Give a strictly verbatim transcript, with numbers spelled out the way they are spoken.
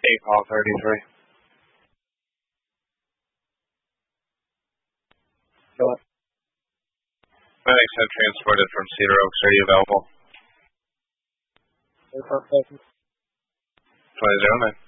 eight call thirty-three. Go ahead. Medics have transported from Cedar Oaks. Are you available? twenty oh nine.